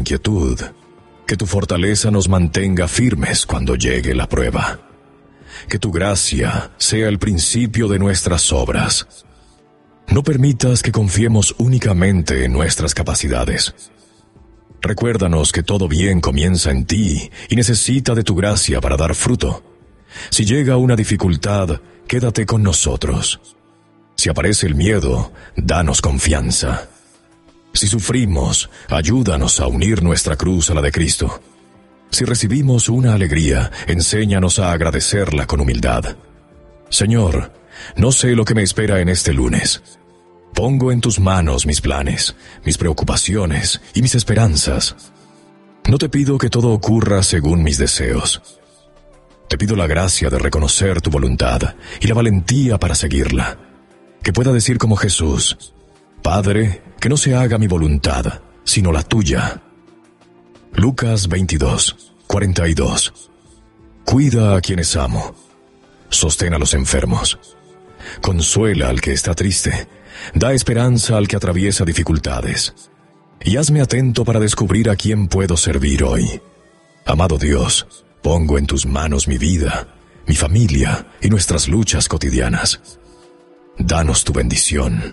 inquietud. Que tu fortaleza nos mantenga firmes cuando llegue la prueba. Que tu gracia sea el principio de nuestras obras. No permitas que confiemos únicamente en nuestras capacidades. Recuérdanos que todo bien comienza en ti y necesita de tu gracia para dar fruto. Si llega una dificultad, quédate con nosotros. Si aparece el miedo, danos confianza. Si sufrimos, ayúdanos a unir nuestra cruz a la de Cristo. Si recibimos una alegría, enséñanos a agradecerla con humildad. Señor, no sé lo que me espera en este lunes. Pongo en tus manos mis planes, mis preocupaciones y mis esperanzas. No te pido que todo ocurra según mis deseos. Te pido la gracia de reconocer tu voluntad y la valentía para seguirla. Que pueda decir como Jesús: Padre, que no se haga mi voluntad, sino la tuya. Lucas 22:42. Cuida a quienes amo. Sostén a los enfermos. Consuela al que está triste. Da esperanza al que atraviesa dificultades. Y hazme atento para descubrir a quién puedo servir hoy. Amado Dios, pongo en tus manos mi vida, mi familia y nuestras luchas cotidianas. Danos tu bendición.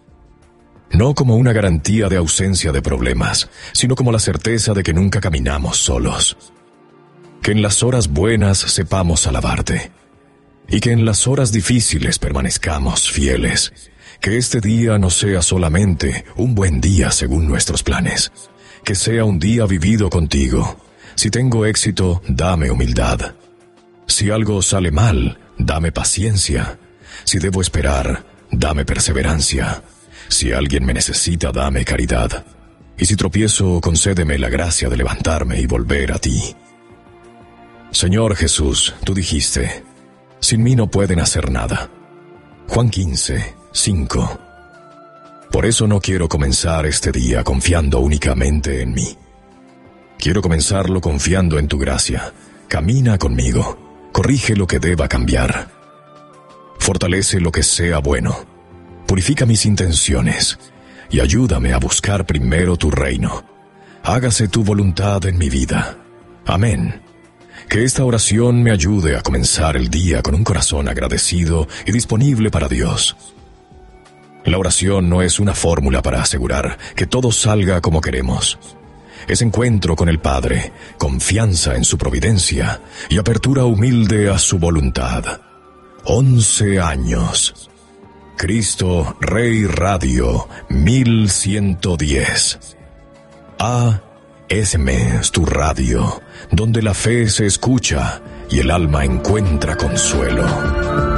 No como una garantía de ausencia de problemas, sino como la certeza de que nunca caminamos solos. Que en las horas buenas sepamos alabarte, y que en las horas difíciles permanezcamos fieles. Que este día no sea solamente un buen día según nuestros planes, que sea un día vivido contigo. Si tengo éxito, dame humildad. Si algo sale mal, dame paciencia. Si debo esperar, dame perseverancia. Si alguien me necesita, dame caridad. Y si tropiezo, concédeme la gracia de levantarme y volver a ti. Señor Jesús, tú dijiste: sin mí no pueden hacer nada. Juan 15:5. Por eso no quiero comenzar este día confiando únicamente en mí. Quiero comenzarlo confiando en tu gracia. Camina conmigo, corrige lo que deba cambiar. Fortalece lo que sea bueno. Purifica mis intenciones y ayúdame a buscar primero tu reino. Hágase tu voluntad en mi vida. Amén. Que esta oración me ayude a comenzar el día con un corazón agradecido y disponible para Dios. La oración no es una fórmula para asegurar que todo salga como queremos. Es encuentro con el Padre, confianza en su providencia y apertura humilde a su voluntad. 11 años. Cristo Rey Radio 1110. ASM es tu radio, donde la fe se escucha y el alma encuentra consuelo.